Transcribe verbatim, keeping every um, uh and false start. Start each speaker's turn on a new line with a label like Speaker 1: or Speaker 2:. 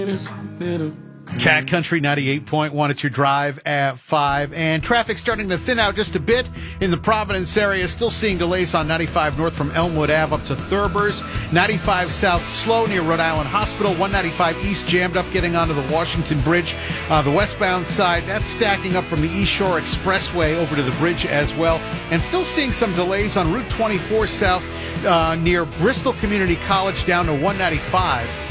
Speaker 1: Cat Country ninety-eight point one. It's your drive at five. And traffic starting to thin out just a bit in the Providence area. Still seeing delays on ninety-five north from Elmwood Ave up to Thurbers. ninety-five south slow near Rhode Island Hospital. one ninety-five east jammed up getting onto the Washington Bridge. Uh, the westbound side, that's stacking up from the East Shore Expressway over to the bridge as well. And still seeing some delays on Route twenty-four south uh, near Bristol Community College down to one ninety-five.